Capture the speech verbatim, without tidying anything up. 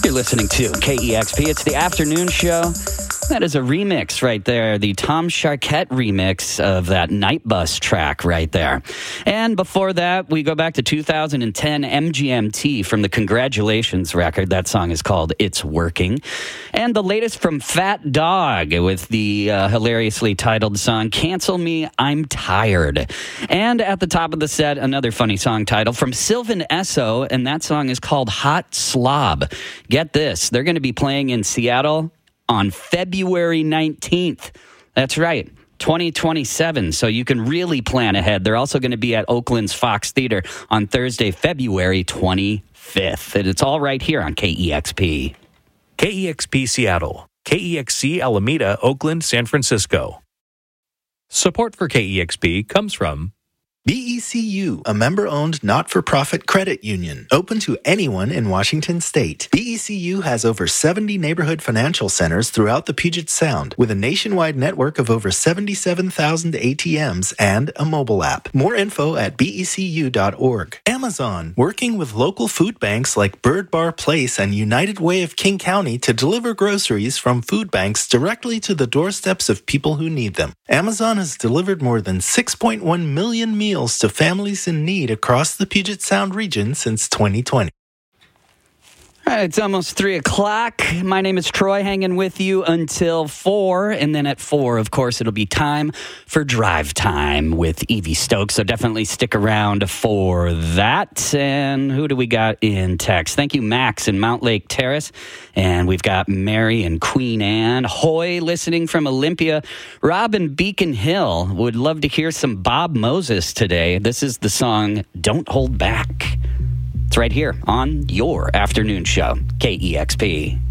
You're listening to K E X P. It's the afternoon show. That is a remix right there, the Tom Charquette remix of that Night Bus track right there. And before that, we go back to two thousand ten M G M T from the Congratulations record. That song is called It's Working. And the latest from Fat Dog with the uh, hilariously titled song, Cancel Me, I'm Tired. And at the top of the set, another funny song title from Sylvan Esso, and that song is called Hot Slob. Get this, they're going to be playing in Seattle on February nineteenth. That's right, twenty twenty-seven. So you can really plan ahead. They're also going to be at Oakland's Fox Theater on Thursday, February twenty-fifth. And it's all right here on K E X P. K E X P Seattle, K E X C Alameda, Oakland, San Francisco. Support for K E X P comes from B E C U, a member-owned not-for-profit credit union, open to anyone in Washington state. B E C U has over seventy neighborhood financial centers throughout the Puget Sound, with a nationwide network of over seventy-seven thousand A T Ms and a mobile app. More info at B E C U dot org. Amazon, working with local food banks like Bird Bar Place and United Way of King County to deliver groceries from food banks directly to the doorsteps of people who need them. Amazon has delivered more than six point one million meals to families in need across the Puget Sound region since twenty twenty. All right, it's almost three o'clock. My name is Troy, hanging with you until four. And then at four, of course, it'll be time for Drive Time with Evie Stokes. So definitely stick around for that. And who do we got in text? Thank you, Max in Mount Lake Terrace. And we've got Mary and Queen Anne. Hoy listening from Olympia. Rob in Beacon Hill would love to hear some Bob Moses today. This is the song Don't Hold Back. It's right here on your afternoon show, K E X P.